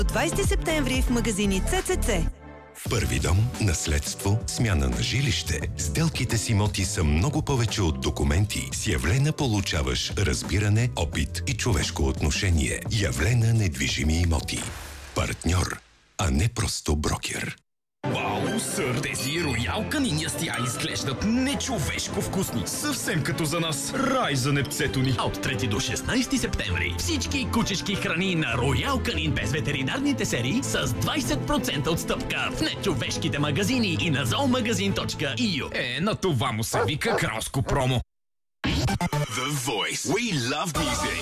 До 20 септември в магазини ЦЦЦ. В първи дом, наследство, смяна на жилище. Сделките с имоти са много повече от документи. С Явлена получаваш разбиране, опит и човешко отношение. Явлена недвижими имоти. Партньор, а не просто брокер. Вау, сър, тези роял канини ястия изглеждат нечовешко вкусни. Съвсем като за нас. Рай за непцето ни. От 3 до 16 септември всички кучешки храни на Роял Канин без ветеринарните серии с 20% отстъпка в нечовешките магазини и на zoomagazin.eu. На това му се вика кралско промо. The Voice. We love music.